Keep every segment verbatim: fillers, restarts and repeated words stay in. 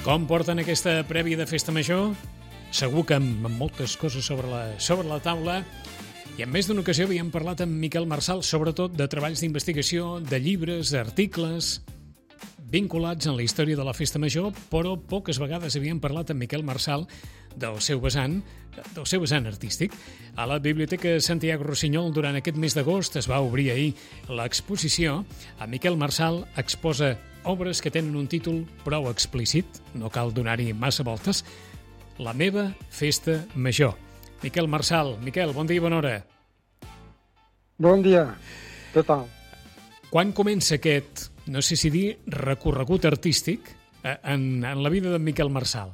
Com porten aquesta prèvia de Festa Major? Segur que amb, amb moltes coses sobre la, sobre la taula. I en més d'una ocasió havíem parlat amb Miquel Marsal, sobretot de treballs d'investigació, de llibres, d'articles vinculats en la història de la Festa Major, però poques vegades havíem parlat amb Miquel Marsal del seu vessant, del seu vessant artístic. A la Biblioteca Santiago Rossinyol, durant aquest mes d'agost, es va obrir ahir l'exposició. A Miquel Marsal exposa obres que tenen un títol prou explícit, no cal donar-hi massa voltes, La meva Festa Major. Miquel Marsal. Miquel, bon dia i bona hora. Bon dia. Què tal? Quan comença aquest, no sé si dir, recorregut artístic en, en la vida d'en Miquel Marsal?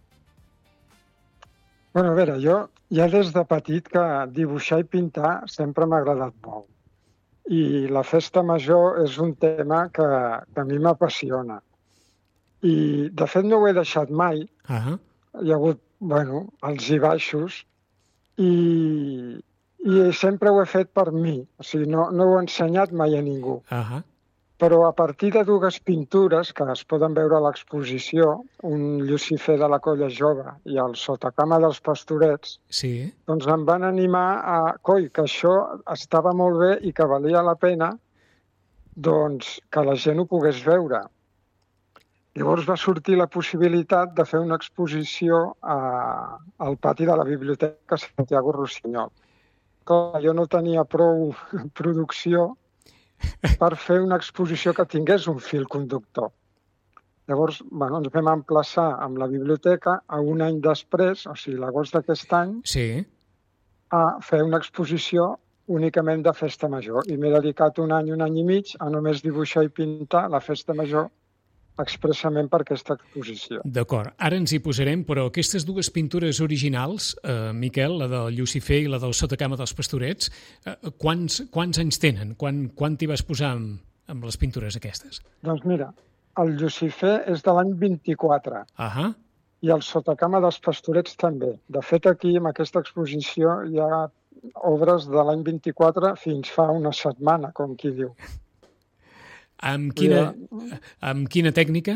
Bueno, a veure, jo ja des de petit que dibuixar i pintar sempre m'ha agradat molt. I la Festa Major és un tema que, que a mi m'apassiona. I, de fet, no ho he deixat mai. Uh-huh. Hi ha hagut, bueno, alts i baixos. I, i sempre ho he fet per mi. O sigui, no, no ho he ensenyat mai a ningú. Uh-huh. Però a partir de dues pintures que es poden veure a l'exposició, un Llucifer de la Colla Jove i el Sotacama dels Pastorets, sí. Doncs em van animar a... Coi, que això estava molt bé i que valia la pena doncs, que la gent ho pogués veure. Llavors va sortir la possibilitat de fer una exposició a, al pati de la Biblioteca Santiago Rossinyol. Clar, jo no tenia prou producció per fer una exposició que tingués un fil conductor. Llavors, bueno, ens vam emplaçar amb la biblioteca a un any després, o sigui, l'agost d'aquest any, sí. a fer una exposició únicament de Festa Major. I m'he dedicat un any, un any i mig a només dibuixar i pintar la Festa Major expressament per aquesta exposició. D'acord, ara ens hi posarem, però aquestes dues pintures originals, eh, Miquel, la del Llucifer i la del Sotacama dels Pastorets, eh, quants, quants anys tenen? Quan, quan t'hi vas posar amb, amb les pintures aquestes? Doncs mira, el Llucifer és de l'any vint-i-quatre. Ahà. I el Sotacama dels Pastorets també. De fet, aquí, en aquesta exposició, hi ha obres de l'any vint-i-quatre fins fa una setmana, com qui diu. Amb quina, amb quina tècnica?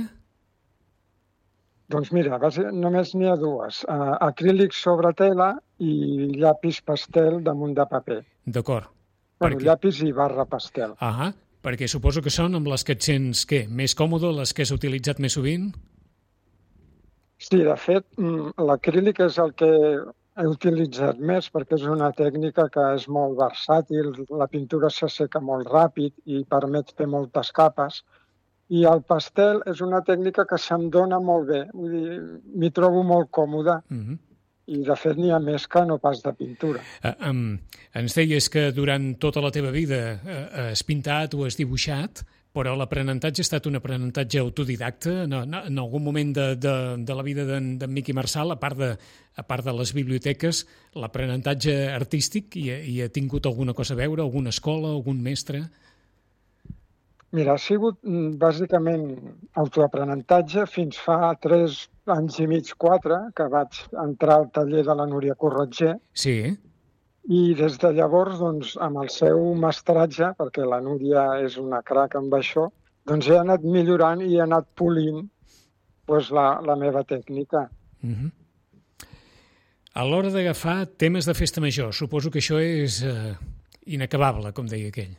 Doncs mira, només n'hi ha dues. Uh, acrílic sobre tela i llapis pastel damunt de paper. D'acord. Bueno, perquè... llapis i barra pastel. Ahà, perquè suposo que són amb les que et sents, què, més còmode, les que has utilitzat més sovint? Sí, de fet, l'acrílic és el que he utilitzat més perquè és una tècnica que és molt versàtil, la pintura s'asseca molt ràpid i permet fer moltes capes. I el pastel és una tècnica que se'm dona molt bé, vull dir, m'hi trobo molt còmode. Uh-huh. I de fet n'hi ha més que no pas de pintura. Uh, um, ens deies que durant tota la teva vida uh, has pintat o has dibuixat, però l'aprenentatge ha estat un aprenentatge autodidacte en, en, en algun moment de, de, de la vida d'en Miqui Marsal, a part de, a part de les biblioteques, l'aprenentatge artístic hi, hi ha tingut alguna cosa a veure, alguna escola, algun mestre? Mira, ha sigut bàsicament autoaprenentatge fins fa tres anys i mig, quatre, que vaig entrar al taller de la Núria Corretger. Sí. I des de llavors, doncs, amb el seu mestratge, perquè la Núria és una crac amb això, doncs he anat millorant i he anat polint doncs, la, la meva tècnica. Uh-huh. A l'hora d'agafar temes de Festa Major, suposo que això és eh, inacabable, com deia aquell.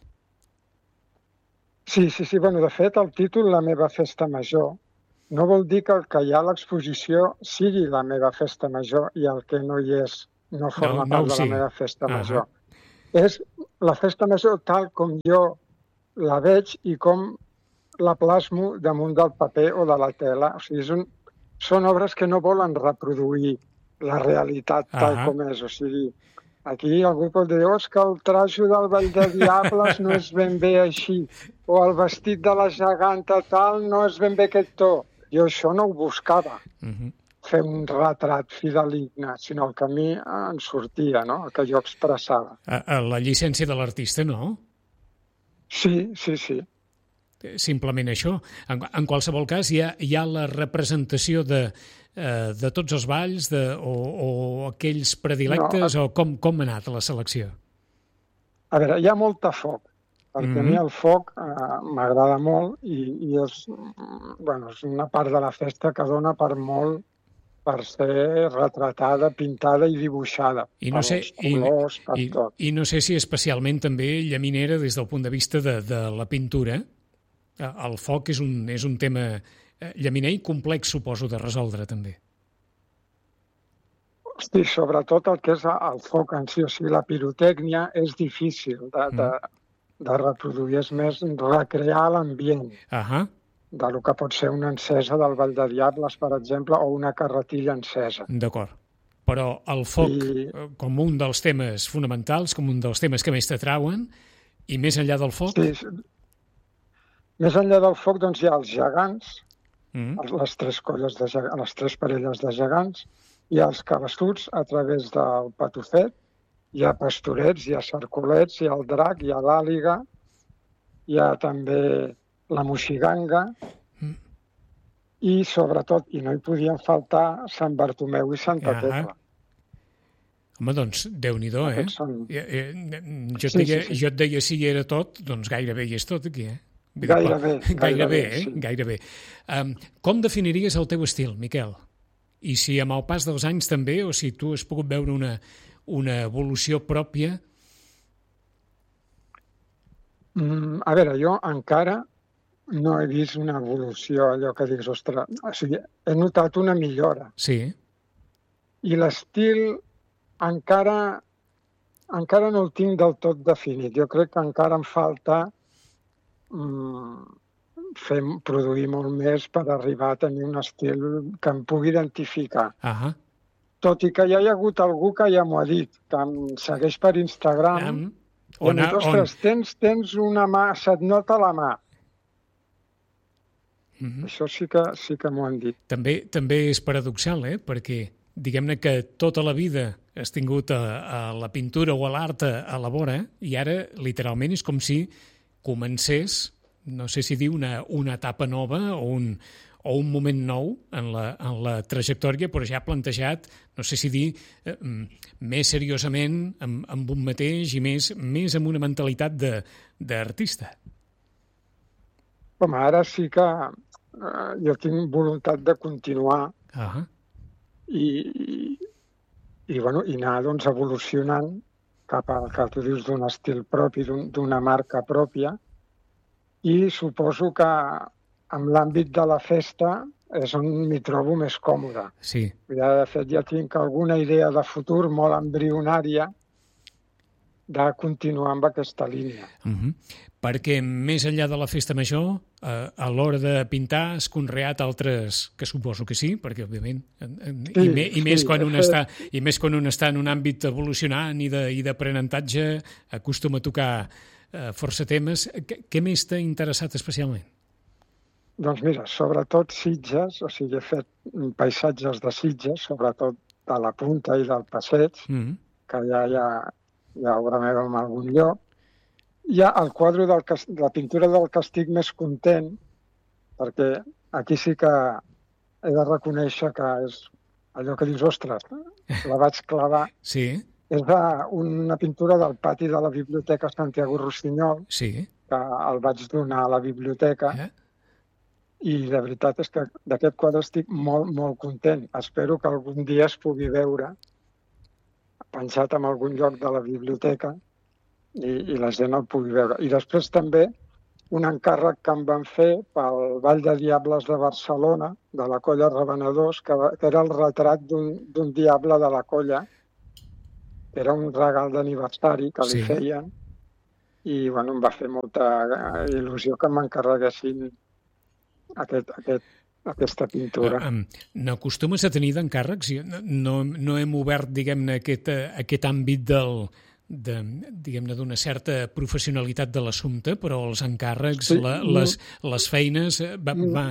Sí, sí, sí. Bueno, de fet, el títol La meva Festa Major no vol dir que el que hi ha a l'exposició sigui la meva Festa Major i el que no hi és no forma no, no, part de sí. La meva Festa Major. Uh-huh. És la Festa Major tal com jo la veig i com la plasmo damunt del paper o de la tela. O sigui, és un, són obres que no volen reproduir la realitat tal uh-huh. com és. O sigui, aquí algú pot dir oh, és que el trajo del Ball de Diables no és ben bé així, o el vestit de la geganta tal no és ben bé aquest to. Jo això no ho buscava. Uh-huh. Fer un retrat fideligne, sinó el que a mi em sortia, no? El que jo expressava. A, a la llicència de l'artista, no? Sí, sí, sí. Simplement això. En, en qualsevol cas, hi ha, hi ha la representació de, eh, de tots els balls de, o, o aquells predilectes, no, a... o com, com ha anat la selecció? A veure, hi ha molta foc. perquè Mm-hmm. a mi el foc eh, m'agrada molt i, i és, bueno, és una part de la festa que dona per molt per ser retratada, pintada i dibuixada. I no sé, pels colors, per i, tot. i, I no sé si especialment també llaminera des del punt de vista de, de la pintura. El foc és un, és un tema llaminer i complex, suposo, de resoldre també. Hosti, sobretot el que és el foc en si, o sigui, la pirotècnia és difícil de, de, de reproduir, és més recrear l'ambient. Ahà. De lo que pot ser una encesa del Vall de Diables, per exemple, o una carretilla encesa. D'acord. Però el foc, I... com un dels temes fonamentals, com un dels temes que més t'atrauen, i més enllà del foc? Sí, més enllà del foc, doncs hi ha els gegants, mm. les tres colles de gegants, les tres parelles de gegants, hi ha els cabassuts a través del patufet, hi ha pastorets, hi ha cercolets, hi ha el drac, hi ha l'àliga, hi ha també la moixiganga mm. i, sobretot, i no hi podien faltar Sant Bartomeu i Santa Tecla. Home, doncs, Déu-n'hi-do, eh? Són... Jo, et sí, deia, sí, sí. jo et deia si hi era tot, doncs gairebé hi és tot aquí, eh? Gairebé. Gairebé, gairebé, eh? Sí. Gairebé. Um, com definiries el teu estil, Miquel? I si amb el pas dels anys també, o si tu has pogut veure una, una evolució pròpia? Mm, a veure, jo encara no he vist una evolució, allò que dius, ostres, o sigui, he notat una millora. Sí. I l'estil encara, encara no el tinc del tot definit. Jo crec que encara em falta mm, fer, produir molt més per arribar a tenir un estil que em pugui identificar. Uh-huh. Tot i que ja hi ha hagut algú que ja m'ho ha dit, que em segueix per Instagram, um, on, on, ostres, on... tens, tens una mà, se't nota la mà. Mm-hmm. Això sí que, sí que m'ho han dit. També, també és paradoxal, eh? Perquè diguem-ne que tota la vida has tingut a, a la pintura o a l'art a, a la vora i ara literalment és com si comencés, no sé si dir una, una etapa nova o un, o un moment nou en la, en la trajectòria, però ja plantejat, no sé si dir, eh, més seriosament amb, amb un mateix i més, més amb una mentalitat d'artista. Home, ara sí que eh, jo tinc voluntat de continuar uh-huh. i, i, i, bueno, i anar doncs, evolucionant cap al que tu dius d'un estil propi, d'una un, marca pròpia, i suposo que en l'àmbit de la festa és on m'hi trobo més còmode. Sí. Ja, de fet, ja tinc alguna idea de futur molt embrionària de continuar amb aquesta línia. Uh-huh. Perquè més enllà de la festa major, eh, a l'hora de pintar has conreat altres, que suposo que sí, perquè òbviament, sí, i, me, i, sí, més quan un fet... està, i més quan un està en un àmbit evolucionant i d'aprenentatge, acostuma a tocar eh, força temes. Què, què més t'ha interessat especialment? Doncs mira, sobretot Sitges, o sigui, he fet paisatges de Sitges, sobretot de la Punta i del Passeig, mm-hmm. que ja hi ha, hi ha obra meva en algun lloc. Hi ha el quadre de la pintura del que estic més content, perquè aquí sí que he de reconèixer que és allò que dius, ostres, la vaig clavar. Sí. És una pintura del pati de la Biblioteca Santiago Rossinyol, sí. que el vaig donar a la biblioteca, eh? I la veritat és que d'aquest quadre estic molt, molt content. Espero que algun dia es pugui veure penjat en algun lloc de la biblioteca i, i la gent el pugui veure. I després també un encàrrec que em van fer pel Vall de Diables de Barcelona, de la colla Revenedors, que, que era el retrat d'un diable de la colla. Era un regal d'aniversari que li sí. feien i bueno, em va fer molta il·lusió que m'encarreguessin aquest, aquest, aquesta pintura. Uh, um, N'acostumes a tenir d'encàrrecs? No, no hem obert, diguem-ne, aquest, aquest àmbit del... de, diguem-ne, d'una certa professionalitat de l'assumpte, però els encàrrecs, sí, la, les, les feines... Va, va...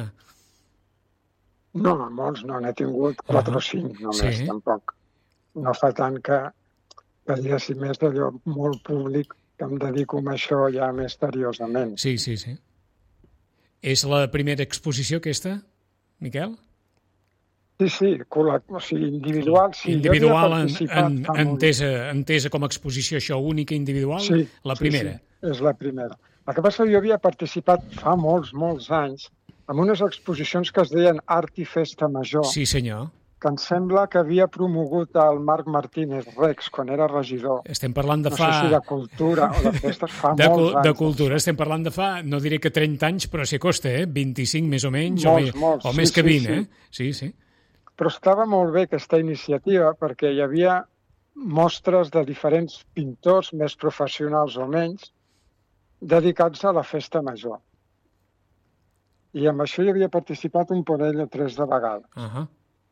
No, molts no, n'he tingut quatre uh-huh. o cinc només, sí. Tampoc. No fa tant que, que diguéssim més d'allò molt públic que em dedico a això ja més seriosament. Sí, sí, sí. És la primera exposició aquesta, Miquel? Sí, sí, o sigui, individual. Sí, individual, en, en, entesa, entesa com a exposició, això única individual, sí, la primera. Sí, sí, és la primera. El que passa que jo havia participat fa molts, molts anys en unes exposicions que es deien Art i Festa Major. Sí, senyor. Que em sembla que havia promogut el Marc Martínez Rex quan era regidor. Estem parlant de no fa... No sé si de cultura o de festes, fa de molts anys. De cultura, estem parlant de fa, no diré que trenta anys, però s'hi acosta, eh? vint-i-cinc més o menys, molts, o, més, molts. o més sí, que vint, sí, sí. eh? Sí, sí. Però estava molt bé aquesta iniciativa perquè hi havia mostres de diferents pintors, més professionals o menys, dedicats a la festa major. I amb això hi havia participat un parell o tres de vegades. Uh -huh.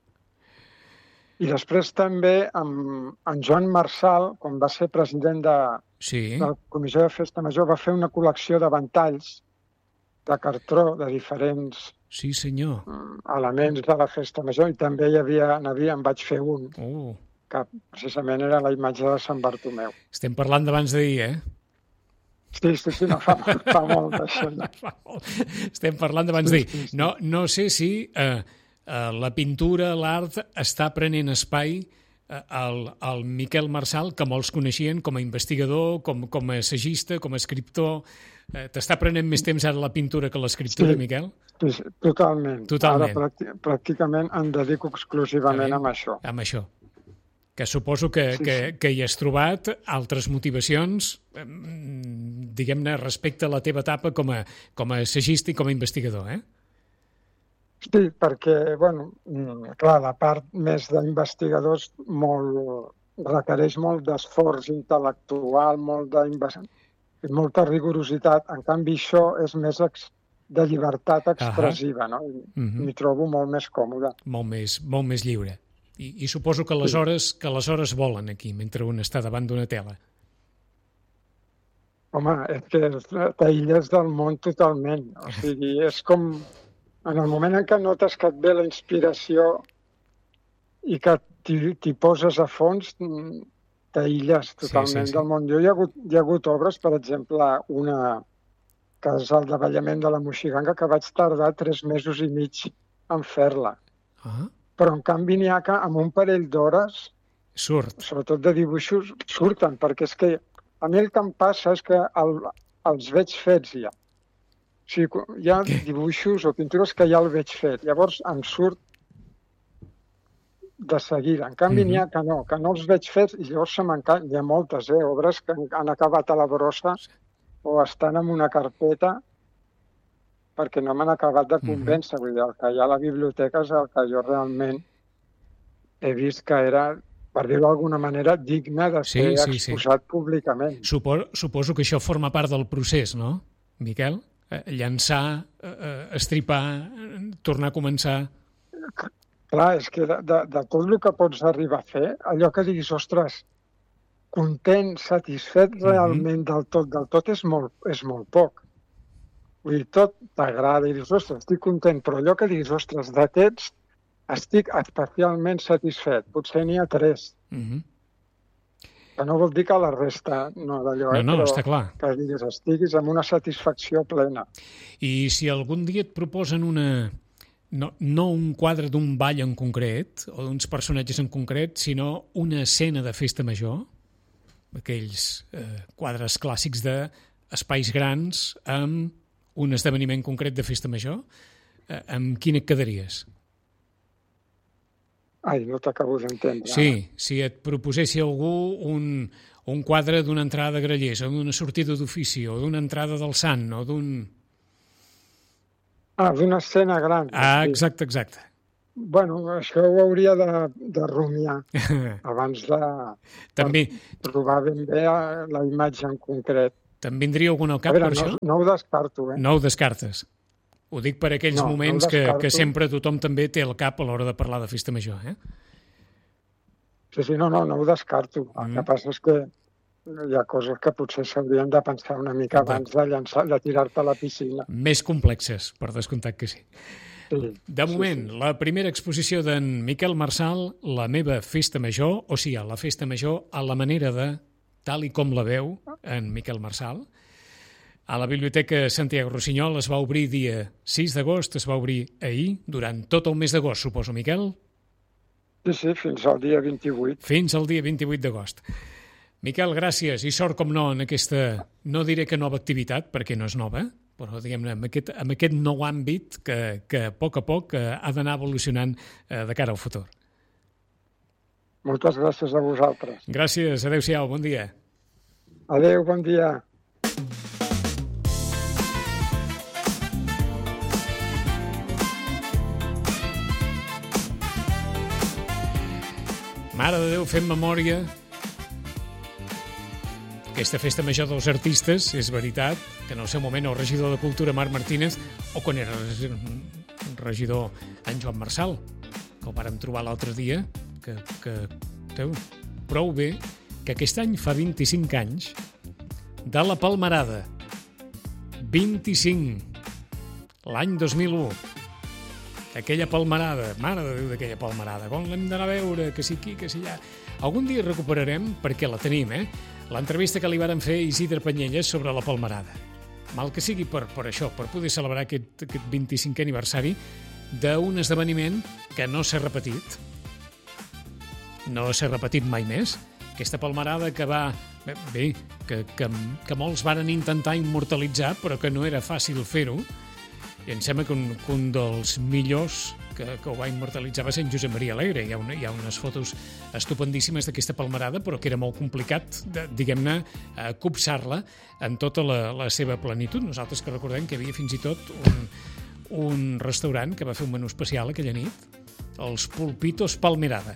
I després també amb en Joan Marsal, quan va ser president de, sí. de la Comissió de Festa Major, va fer una col·lecció de ventalls de cartró de diferents sí, senyor. elements de la Festa Major, i també hi havia, n'havia, en vaig fer un, oh. que precisament era la imatge de Sant Bartomeu. Estem parlant d'abans d'ahir, eh? Sí, sí, sí, no, fa, fa molt d'això. No? Estem parlant d'abans d'ahir. Sí, sí, sí. No, no sé si eh, eh, la pintura, l'art, està prenent espai eh, al, al Miquel Marsal, que molts coneixien com a investigador, com, com a assagista, com a escriptor. Eh, T'està prenent més temps ara la pintura que l'escriptura, sí, Miquel? Sí, totalment. Totalment. Ara pràcticament em dedico exclusivament a això. Amb això. Que suposo que, sí, que, que hi has trobat altres motivacions, diguem-ne, respecte a la teva etapa com a, com a assagista i com a investigador, eh? Sí, perquè, bueno, clar, la part més d'investigadors molt, requereix molt d'esforç intel·lectual, molt de molta rigorositat. En canvi, això és més de llibertat expressiva, no? I uh-huh. m'hi trobo molt més còmode. Molt més, molt més lliure. I, i suposo que les, hores, que les hores volen aquí, mentre un està davant d'una tela. Home, és que t'aïlles del món totalment. O sigui, és com... En el moment en què notes que et ve la inspiració i que t'hi poses a fons, t'aïlles totalment sí, sí, sí. del món. Jo hi ha, hagut, hi ha hagut obres, per exemple, una que és el davallament de la Moixiganga, que vaig tardar tres mesos i mig en fer-la. Uh-huh. Però, en canvi, n'hi ha que amb un parell d'hores, surt. Sobretot de dibuixos, surten, perquè és que a mi el que em passa és que el, els veig fets ja. O sigui, hi ha dibuixos o pintures que ja el veig fet. Llavors em surt de seguida. En canvi, mm-hmm. n'hi ha que no, que no els veig fets i llavors se m'encanten. Hi ha moltes, eh, obres que han acabat a la brossa o estan en una carpeta perquè no m'han acabat de convèncer. Mm-hmm. Vull dir, el que hi ha a la biblioteca és el que jo realment he vist que era, per dir-ho d'alguna manera, digne de ser sí, sí, exposat sí. públicament. Suposo, suposo que això forma part del procés, no, Miquel? Eh, llançar, eh, estripar, tornar a començar... Clar, és que de, de, de tot el que pots arribar a fer, allò que diguis, ostres, content, satisfet realment mm-hmm. del tot, del tot és molt, és molt poc. Vull dir, tot t'agrada i dius, ostres, estic content, però allò que diguis, ostres, d'aquests estic especialment satisfet. Potser n'hi ha tres. Mm-hmm. Que no vol dir que la resta no d'allò, no, eh? no, però està clar. Que diguis, estiguis amb una satisfacció plena. I si algun dia et proposen una... No, no un quadre d'un ball en concret, o d'uns personatges en concret, sinó una escena de festa major, aquells eh, quadres clàssics d'espais grans amb un esdeveniment concret de festa major, eh, amb quin et quedaries? Ai, no t'acabo d'entendre. Sí, si et proposessi algú un, un quadre d'una entrada de grellers, o d'una sortida d'ofici, o d'una entrada del Sant, o d'un... Ah, d'una escena gran. Ah, exacte, exacte. Bueno, això ho hauria de, de rumiar abans de També... provar ben bé la imatge en concret. Te'n vindria algun al cap veure, per no, això? No ho descarto, eh? No ho descartes. Ho dic per aquells no, moments no que, que sempre tothom també té al cap a l'hora de parlar de festa major, eh? Sí, sí, no, no, no ho descarto. El mm. que passa és que hi ha coses que potser s'haurien de pensar una mica abans de, llançar, de tirar-te a la piscina. Més complexes, per descomptat que sí. sí de moment, sí, sí. La primera exposició d'en Miquel Marsal, La meva festa major, o sigui, la festa major a la manera de, tal i com la veu en Miquel Marsal, a la Biblioteca Santiago Rossinyol es va obrir dia sis d'agost, es va obrir ahir, durant tot el mes d'agost, suposo, Miquel? Sí, sí, fins al dia vint-i-vuit. Fins al dia vint-i-vuit d'agost. Miquel, gràcies i sort, com no, en aquesta, no diré que nova activitat, perquè no és nova, però diguem-ne, en aquest, en aquest nou àmbit que, que a poc a poc eh, ha d'anar evolucionant eh, de cara al futur. Moltes gràcies a vosaltres. Gràcies, adéu-siau, bon dia. Adéu, bon dia. Mare de Déu, fem memòria. Aquesta festa major dels artistes, és veritat, que en el seu moment el regidor de Cultura, Marc Martínez, o quan era regidor en Joan Marçal, que el vàrem trobar l'altre dia, que, que teu, prou bé, que aquest any fa vint-i-cinc anys de la Palmerada. vint-i-cinc. L'any dos mil u. Aquella palmerada, mare de Déu d'aquella palmerada, com l'hem d'anar a veure, que sí aquí, que sí allà. Algun dia recuperarem, perquè la tenim, eh? L'entrevista que li varen fer a Isidre Panyelles sobre la palmerada. Mal que sigui per, per això, per poder celebrar aquest, aquest vint-i-cinquè aniversari d'un esdeveniment que no s'ha repetit. No s'ha repetit mai més. Aquesta palmerada que va... Bé, que, que, que molts varen intentar immortalitzar, però que no era fàcil fer-ho. I em sembla que un, que un dels millors que, que ho va immortalitzar va ser en Josep Maria Alegre. Hi ha, una, hi ha unes fotos estupendíssimes d'aquesta palmerada, però que era molt complicat, de, diguem-ne, eh, copsar-la en tota la, la seva plenitud. Nosaltres que recordem que hi havia fins i tot un, un restaurant que va fer un menú especial aquella nit, els Pulpitos Palmerada.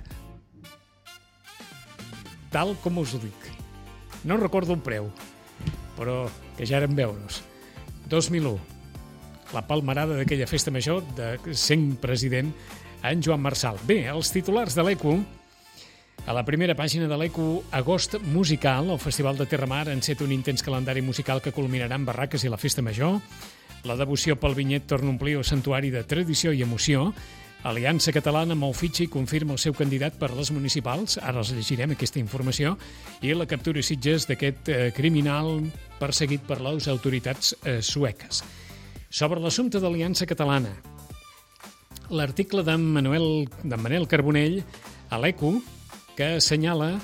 Tal com us ho dic. No recordo el preu, però que ja eren euros. dos mil u. La palmerada d'aquella festa major de sent president en Joan Marçal. Bé, els titulars de l'E Q. A la primera pàgina de l'E Q, Agost Musical, el Festival de Terramar enceta un intens calendari musical que culminarà amb barraques i la festa major. La devoció pel vinyet torna a omplir el santuari de tradició i emoció. Aliança Catalana mou fitxa i confirma el seu candidat per les municipals. Ara els llegirem aquesta informació. I la captura a Sitges d'aquest eh, criminal perseguit per les autoritats eh, sueques. Sobre l'assumpte d'Aliança Catalana, l'article d'en Manuel, d'en Manel Carbonell a l'E Q que assenyala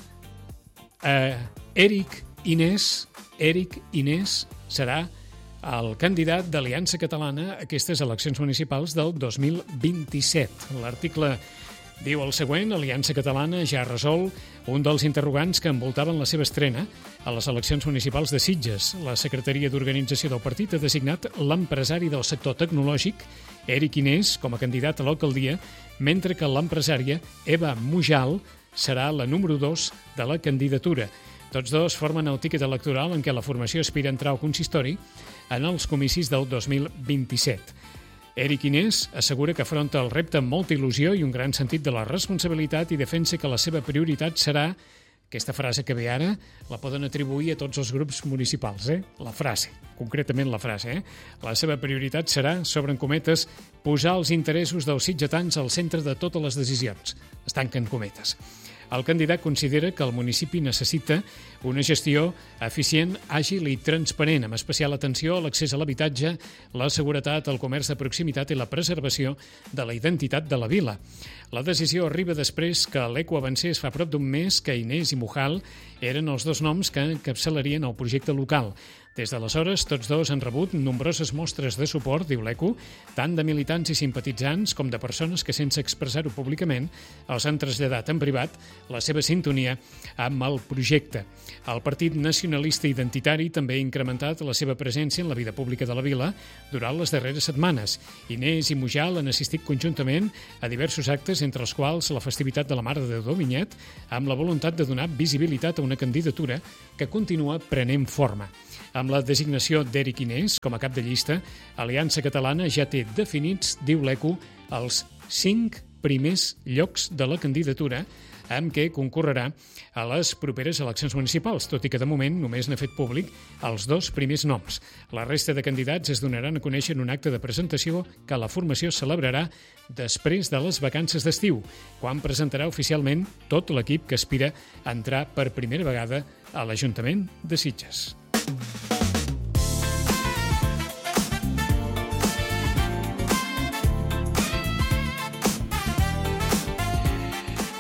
eh, Eric Inés, Eric Inés serà el candidat d'Aliança Catalana a aquestes eleccions municipals del dos mil vint-i-set. L'article diu el següent: Aliança Catalana ja ha resolt un dels interrogants que envoltaven la seva estrena a les eleccions municipals de Sitges. La Secretaria d'Organització del partit ha designat l'empresari del sector tecnològic, Eric Inés, com a candidat a l'alcaldia, mentre que l'empresària Eva Mujal serà la número dos de la candidatura. Tots dos formen el tíquet electoral en què la formació aspira a entrar al consistori en els comicis del dos mil vint-i-set. Eric Inés assegura que afronta el repte amb molta il·lusió i un gran sentit de la responsabilitat i defensa que la seva prioritat serà, aquesta frase que ve ara, la poden atribuir a tots els grups municipals, eh? La frase, concretament la frase, eh? La seva prioritat serà, sobre en cometes, posar els interessos dels sitgetans al centre de totes les decisions. Es tanquen cometes. El candidat considera que el municipi necessita una gestió eficient, àgil i transparent, amb especial atenció a l'accés a l'habitatge, la seguretat, el comerç de proximitat i la preservació de la identitat de la vila. La decisió arriba després que l'E Q avancés fa prop d'un mes que Inés i Mujal eren els dos noms que encapçalarien el projecte local. Des d'aleshores, tots dos han rebut nombroses mostres de suport, diu l'E Q, tant de militants i simpatitzants com de persones que, sense expressar-ho públicament, els han traslladat en privat la seva sintonia amb el projecte. El Partit Nacionalista Identitari també ha incrementat la seva presència en la vida pública de la vila durant les darreres setmanes. Inés i Mujal han assistit conjuntament a diversos actes, entre els quals la festivitat de la Mare de Déu del Vinyet, amb la voluntat de donar visibilitat a una candidatura que continua prenent forma. Amb la designació d'Eric Inés com a cap de llista, Aliança Catalana ja té definits, diu l'E Q, els cinc primers llocs de la candidatura amb què concorrerà a les properes eleccions municipals, tot i que de moment només n'ha fet públic els dos primers noms. La resta de candidats es donaran a conèixer en un acte de presentació que la formació celebrarà després de les vacances d'estiu, quan presentarà oficialment tot l'equip que aspira a entrar per primera vegada a l'Ajuntament de Sitges.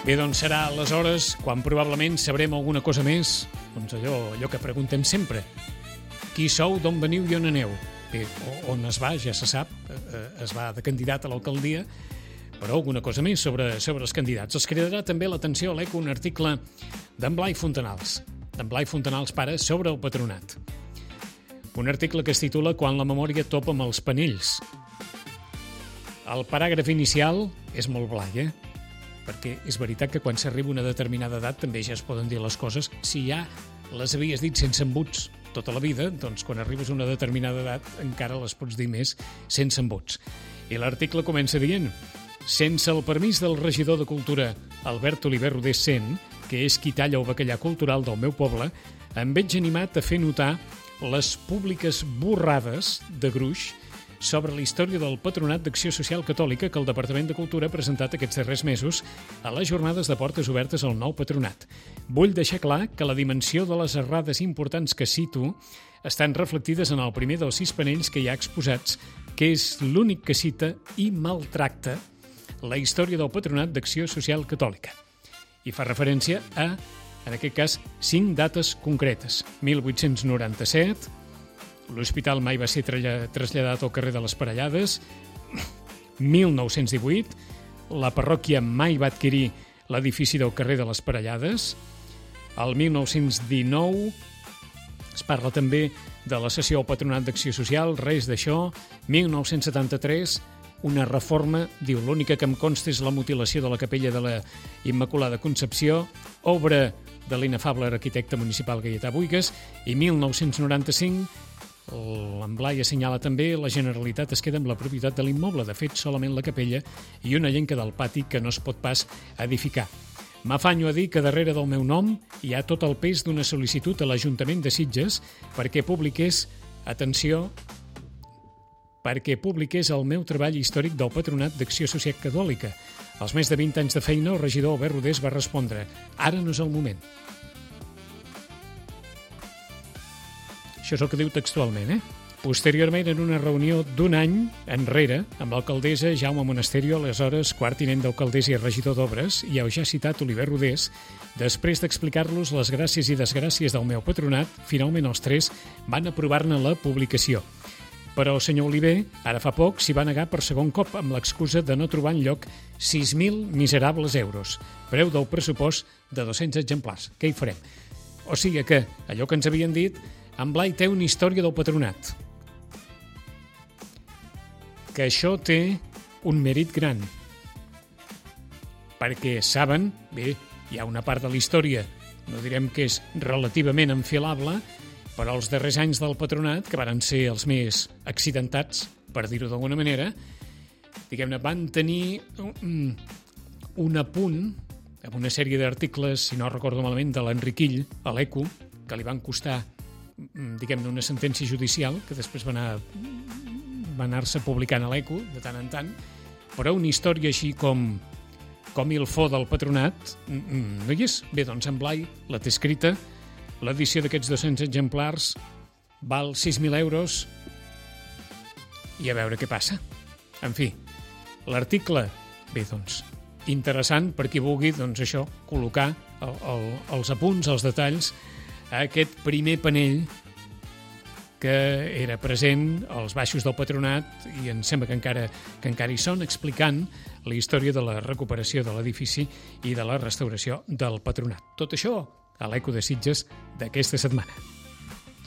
Bé, doncs serà aleshores quan probablement sabrem alguna cosa més, doncs allò, allò que preguntem sempre. Qui sou, d'on veniu i on aneu? Bé, on es va, ja se sap, es va de candidat a l'alcaldia, però alguna cosa més sobre, sobre els candidats. Els cridarà també l'atenció a l'Eco un article d'en Blai Fontanals, d'en Blai Fontanals pare, sobre el patronat. Un article que es titula Quan la memòria topa amb els panells. El paràgraf inicial és molt Blai, eh? Perquè és veritat que quan s'arriba a una determinada edat també ja es poden dir les coses. Si ja les havies dit sense embuts tota la vida, doncs quan arribes a una determinada edat encara les pots dir més sense embuts. I l'article comença dient: sense el permís del regidor de Cultura, Albert Oliver Rodés Cent, que és qui talla el bacallà cultural del meu poble, em veig animat a fer notar les públiques borrades de gruix sobre la història del Patronat d'Acció Social Catòlica que el Departament de Cultura ha presentat aquests darrers mesos a les jornades de portes obertes al nou patronat. Vull deixar clar que la dimensió de les errades importants que cito estan reflectides en el primer dels sis panells que hi ha exposats, que és l'únic que cita i maltracta la història del Patronat d'Acció Social Catòlica. I fa referència a, en aquest cas, cinc dates concretes. mil vuit-cents noranta-set, l'hospital mai va ser traslladat al carrer de les Parellades, mil nou-cents divuit, la parròquia mai va adquirir l'edifici del carrer de les Parellades, el mil nou-cents dinou es parla també de la cessió al Patronat d'Acció Social, res d'això, mil nou-cents setanta-tres, una reforma, diu, l'única que em consta és la mutilació de la capella de la Immaculada Concepció, obra de l'inefable arquitecte municipal Gaietà Buigas, i mil nou-cents noranta-cinc, en Blai assenyala també la Generalitat es queda amb la propietat de l'immoble, de fet solament la capella i una llenca del pati que no es pot pas edificar. M'afanyo a dir que darrere del meu nom hi ha tot el pes d'una sol·licitud a l'Ajuntament de Sitges perquè publiqués, atenció, perquè publiqués el meu treball històric del Patronat d'Acció Social Catòlica. Als més de vint anys de feina, el regidor Albert Rodés va respondre: ara no és el moment. Això és el que diu textualment, eh? Posteriorment, en una reunió d'un any enrere, amb l'alcaldessa Jaume Monasterio, aleshores quart tinent d'alcaldessa i regidor d'Obres, i heu ja citat Oliver Rodés, després d'explicar-los les gràcies i desgràcies del meu patronat, finalment els tres van aprovar-ne la publicació. Però el senyor Oliver, ara fa poc, s'hi va negar per segon cop amb l'excusa de no trobar enlloc sis mil miserables euros, preu del pressupost de dos-cents exemplars. Què hi farem? O sigui que allò que ens havien dit, en Blai té una història del patronat. Que això té un mèrit gran. Perquè saben, bé, hi ha una part de la història, no direm que és relativament enfilable, però els darrers anys del patronat, que van ser els més accidentats, per dir-ho d'alguna manera, diguem-ne, van tenir un, un apunt amb una sèrie d'articles, si no recordo malament, de l'Enriquill, a l'Eco, que li van costar, diguem-ne, una sentència judicial, que després va anar, va anar-se publicant a l'Eco, de tant en tant, però una història així com, com il fo del patronat, no hi és. Bé, doncs en Blai la té escrita, l'edició d'aquests dos-cents exemplars val sis mil euros i a veure què passa. En fi, l'article, bé, doncs, interessant per qui vulgui, doncs això, col·locar el, el, els apunts, els detalls, a aquest primer panell que era present als baixos del patronat i em sembla que encara, que encara hi són, explicant la història de la recuperació de l'edifici i de la restauració del patronat. Tot això a l'Eco de Sitges d'aquesta setmana.